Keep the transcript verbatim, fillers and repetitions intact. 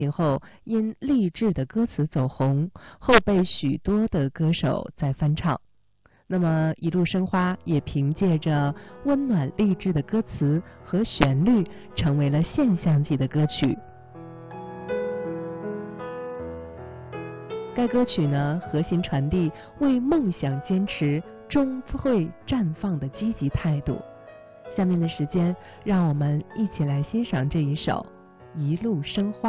以后因励志的歌词走红，后被许多的歌手在翻唱。那么一路生花也凭借着温暖励志的歌词和旋律，成为了现象级的歌曲。该歌曲呢，核心传递为梦想坚持终会绽放的积极态度。下面的时间，让我们一起来欣赏这一首《一路生花》。